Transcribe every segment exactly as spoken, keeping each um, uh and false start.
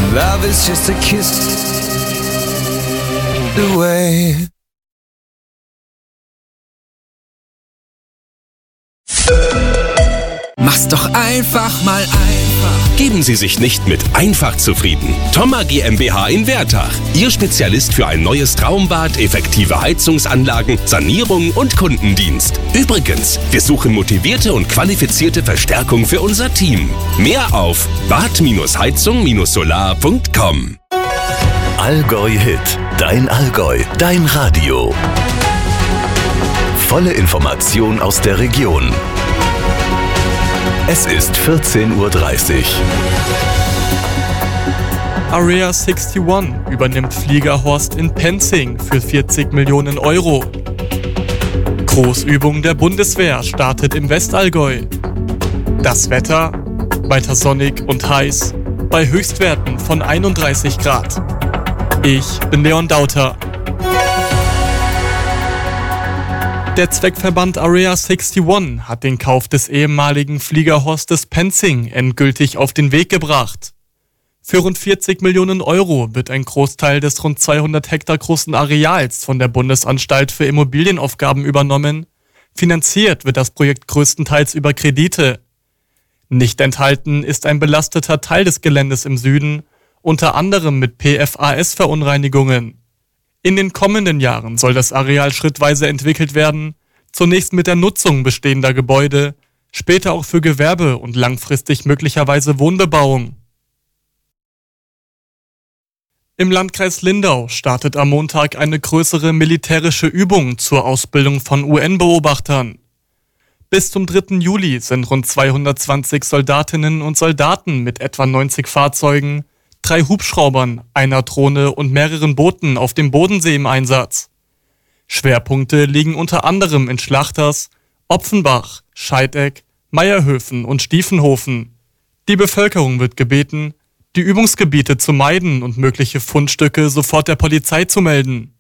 Love is just a kiss away. Mach's doch einfach mal einfach. Geben Sie sich nicht mit einfach zufrieden. Thoma GmbH in Wertach. Ihr Spezialist für ein neues Traumbad, effektive Heizungsanlagen, Sanierung und Kundendienst. Übrigens, wir suchen motivierte und qualifizierte Verstärkung für unser Team. Mehr auf bad heizung solar punkt com. Allgäu Hit. Dein Allgäu. Dein Radio. Volle Information aus der Region. Es ist vierzehn Uhr dreißig. Area einundsechzig übernimmt Fliegerhorst in Penzing für vierzig Millionen Euro. Großübung der Bundeswehr startet im Westallgäu. Das Wetter? Weiter sonnig und heiß, bei Höchstwerten von einunddreißig Grad. Ich bin Leon Dauter. Der Zweckverband Area einundsechzig hat den Kauf des ehemaligen Fliegerhorstes Penzing endgültig auf den Weg gebracht. Für rund vierzig Millionen Euro wird ein Großteil des rund zweihundert Hektar großen Areals von der Bundesanstalt für Immobilienaufgaben übernommen. Finanziert wird das Projekt größtenteils über Kredite. Nicht enthalten ist ein belasteter Teil des Geländes im Süden, unter anderem mit P F A S-Verunreinigungen. In den kommenden Jahren soll das Areal schrittweise entwickelt werden, zunächst mit der Nutzung bestehender Gebäude, später auch für Gewerbe und langfristig möglicherweise Wohnbebauung. Im Landkreis Lindau startet am Montag eine größere militärische Übung zur Ausbildung von U N-Beobachtern. Bis zum dritten Juli sind rund zweihundertzwanzig Soldatinnen und Soldaten mit etwa neunzig Fahrzeugen, drei Hubschraubern, einer Drohne und mehreren Booten auf dem Bodensee im Einsatz. Schwerpunkte liegen unter anderem in Schlachters, Opfenbach, Scheideck, Meierhöfen und Stiefenhofen. Die Bevölkerung wird gebeten, die Übungsgebiete zu meiden und mögliche Fundstücke sofort der Polizei zu melden.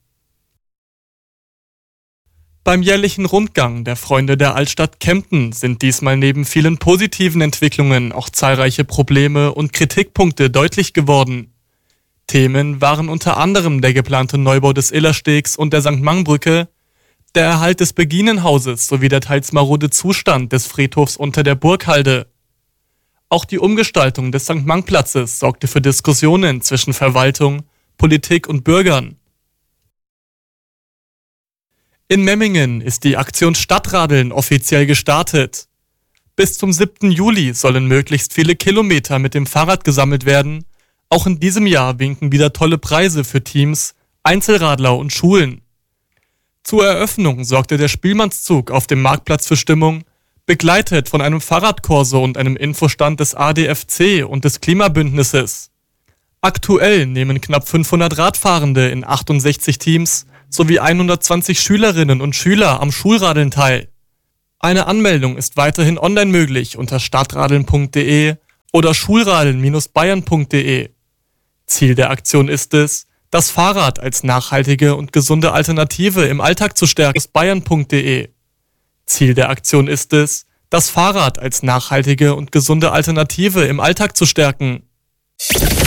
Beim jährlichen Rundgang der Freunde der Altstadt Kempten sind diesmal neben vielen positiven Entwicklungen auch zahlreiche Probleme und Kritikpunkte deutlich geworden. Themen waren unter anderem der geplante Neubau des Illerstegs und der Sankt Mang-Brücke, der Erhalt des Beginenhauses sowie der teils marode Zustand des Friedhofs unter der Burghalde. Auch die Umgestaltung des Sankt Mang-Platzes sorgte für Diskussionen zwischen Verwaltung, Politik und Bürgern. In Memmingen ist die Aktion Stadtradeln offiziell gestartet. Bis zum siebten Juli sollen möglichst viele Kilometer mit dem Fahrrad gesammelt werden. Auch in diesem Jahr winken wieder tolle Preise für Teams, Einzelradler und Schulen. Zur Eröffnung sorgte der Spielmannszug auf dem Marktplatz für Stimmung, begleitet von einem Fahrradkorso und einem Infostand des A D F C und des Klimabündnisses. Aktuell nehmen knapp fünfhundert Radfahrende in achtundsechzig Teams sowie hundertzwanzig Schülerinnen und Schüler am Schulradeln teil. Eine Anmeldung ist weiterhin online möglich unter stadtradeln punkt de oder schulradeln Bindestrich bayern punkt de. Ziel der Aktion ist es, das Fahrrad als nachhaltige und gesunde Alternative im Alltag zu stärken. bayern punkt de. Ziel der Aktion ist es, das Fahrrad als nachhaltige und gesunde Alternative im Alltag zu stärken.